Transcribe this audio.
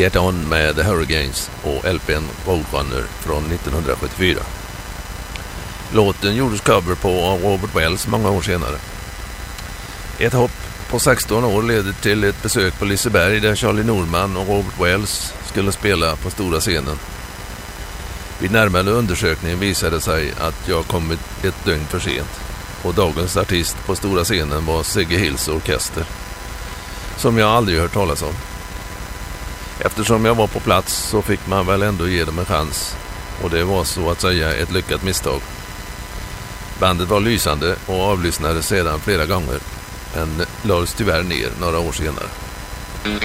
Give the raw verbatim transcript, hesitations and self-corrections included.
Get On med The Hurricanes och L P:n Roadrunner från nittonhundrasjuttiofyra. Låten gjordes cover på av Robert Wells många år senare. Ett hopp på sexton år ledde till ett besök på Liseberg där Charlie Norman och Robert Wells skulle spela på stora scenen. Vid närmare undersökning visade sig att jag kommit ett dygn för sent och dagens artist på stora scenen var Sigge Hills orkester, som jag aldrig hört talas om. Eftersom jag var på plats så fick man väl ändå ge dem en chans, och det var så att säga ett lyckat misstag. Bandet var lysande och avlyssnades sedan flera gånger, men lades tyvärr ner några år senare.